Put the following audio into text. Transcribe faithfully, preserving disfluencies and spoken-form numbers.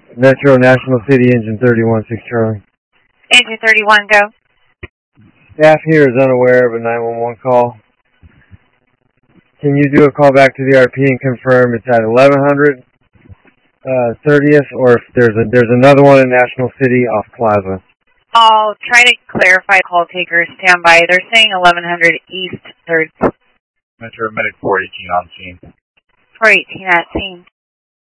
Metro National City, engine thirty-one, six Charlie. Engine thirty-one, go. Staff here is unaware of a nine one one call. Can you do a call back to the R P and confirm it's at eleven hundred, uh, thirtieth, or if there's a there's another one in National City off Plaza? I'll try to clarify call takers. Stand by. They're saying eleven hundred East third. Metro Medic four eighteen on scene. four eighteen at scene.